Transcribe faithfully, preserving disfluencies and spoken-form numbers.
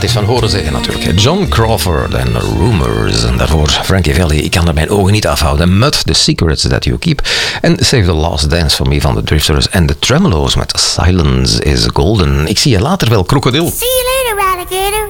het is van horen zeggen natuurlijk. John Crawford en Rumors. En daarvoor Frankie Valli. Ik kan er mijn ogen niet afhouden. Mud, The Secrets That You Keep. En Save the Last Dance for Me van de Drifters. En de Tremolos met Silence is Golden. Ik zie je later wel, krokodil. See you later, alligator.